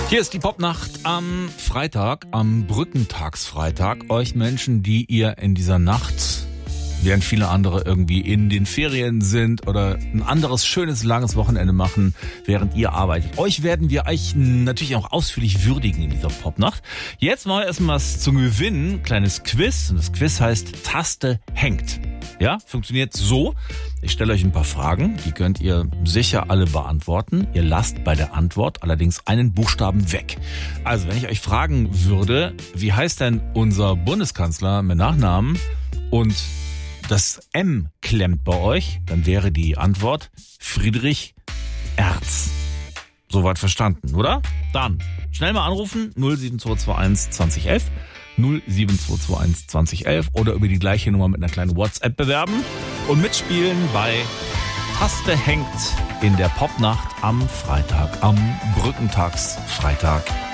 Hier ist die Popnacht am Freitag, am Brückentagsfreitag. Euch Menschen, die ihr in dieser Nacht, während viele andere irgendwie in den Ferien sind oder ein anderes schönes, langes Wochenende machen, während ihr arbeitet. Euch werden wir euch natürlich auch ausführlich würdigen in dieser Popnacht. Jetzt mal erstmal was zum Gewinnen. Kleines Quiz. Und das Quiz heißt Taste hängt. Ja, funktioniert so. Ich stelle euch ein paar Fragen, die könnt ihr sicher alle beantworten. Ihr lasst bei der Antwort allerdings einen Buchstaben weg. Also, wenn ich euch fragen würde, wie heißt denn unser Bundeskanzler mit Nachnamen und das M klemmt bei euch, dann wäre die Antwort Friedrich Erz. Soweit verstanden, oder? Dann schnell mal anrufen, 07221 2011. 07221 2011 oder über die gleiche Nummer mit einer kleinen WhatsApp bewerben und mitspielen bei Taste hängt in der Popnacht am Freitag, am Brückentagsfreitag.